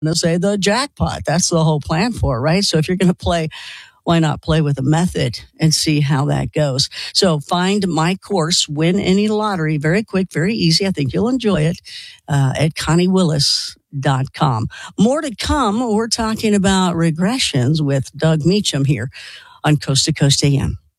to say the jackpot. That's the whole plan for it, right? So if you're going to play, why not play with a method and see how that goes? So find my course, Win Any Lottery. Very quick, very easy. I think you'll enjoy it at ConnieWillis.com. More to come. We're talking about regressions with Doug Meacham here on Coast to Coast AM.